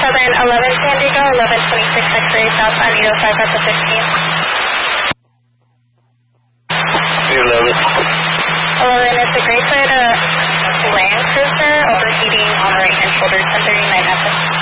Southern 11 San Diego, 1126 X-ray, southbound 805 at the 15th. 11. 11, it's a gray Toyota Land Cruiser overheating on the right-hand shoulder, 1039 at the